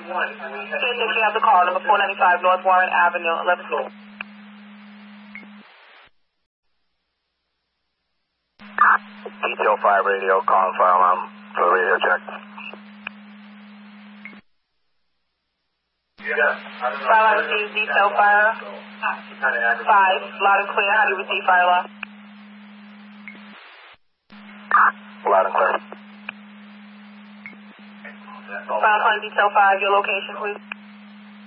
you have the call, number 495 North Warren Avenue, 11 floor. Detail 5 radio, calling fire alarm for the radio check. Fire alarm received, detail fire. 5, loud and clear. How do you receive fire alarm? Loud and clear. Fire alarm detail 5, your location, please.